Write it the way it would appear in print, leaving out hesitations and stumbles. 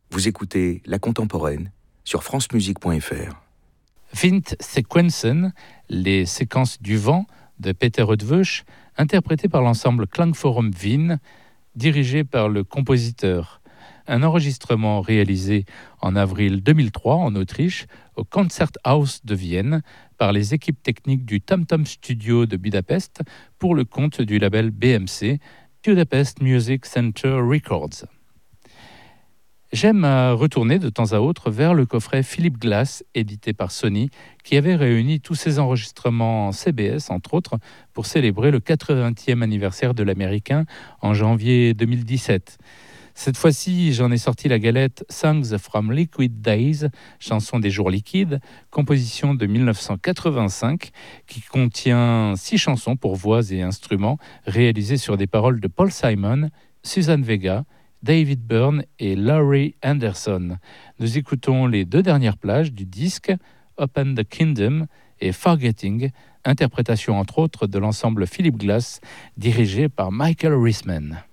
Vous écoutez La Contemporaine sur francemusique.fr. Windsequenzen, les séquences du vent de Peter Eötvös, interprétées par l'ensemble Klangforum Wien, dirigé par le compositeur. Un enregistrement réalisé en avril 2003 en Autriche au Konzerthaus de Vienne par les équipes techniques du Tom Tom Studio de Budapest pour le compte du label BMC, Budapest Music Center Records. J'aime retourner de temps à autre vers le coffret Philip Glass, édité par Sony, qui avait réuni tous ses enregistrements en CBS, entre autres, pour célébrer le 80e anniversaire de l'Américain en janvier 2017. Cette fois-ci, j'en ai sorti la galette Songs from Liquid Days, chanson des jours liquides, composition de 1985, qui contient 6 chansons pour voix et instruments, réalisées sur des paroles de Paul Simon, Suzanne Vega, David Byrne et Laurie Anderson. Nous écoutons les 2 dernières plages du disque, Open the Kingdom et Forgetting, interprétation entre autres de l'ensemble Philip Glass, dirigé par Michael Risman.